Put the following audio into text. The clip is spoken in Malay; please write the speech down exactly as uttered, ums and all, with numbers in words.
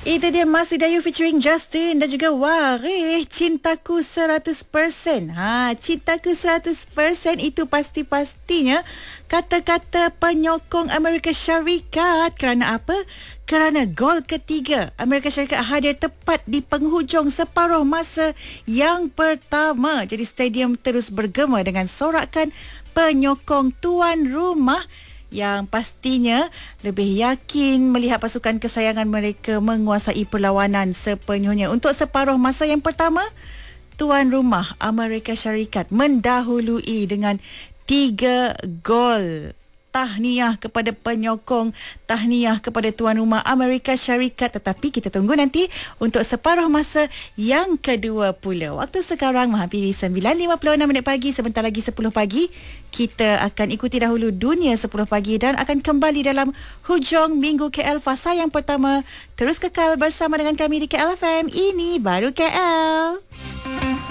Itu dia Mas Hidayu featuring Justin dan juga Warih, Cintaku seratus peratus. Ha, Cintaku seratus peratus itu pasti-pastinya kata-kata penyokong Amerika Syarikat. Kerana apa? Kerana gol ketiga Amerika Syarikat hadir tepat di penghujung separuh masa yang pertama. Jadi stadium terus bergema dengan sorakan penyokong tuan rumah yang pastinya lebih yakin melihat pasukan kesayangan mereka menguasai perlawanan sepenuhnya. Untuk separuh masa yang pertama, tuan rumah Amerika Syarikat mendahului dengan tiga gol. Tahniah kepada penyokong, tahniah kepada tuan rumah Amerika Syarikat. Tetapi kita tunggu nanti untuk separuh masa yang kedua pula. Waktu sekarang menghampiri sembilan lima puluh enam minit pagi. Sebentar lagi sepuluh pagi. Kita akan ikuti dahulu Dunia sepuluh pagi dan akan kembali dalam hujung minggu K L fasa yang pertama. Terus kekal bersama dengan kami di K L F M. Ini baru K L.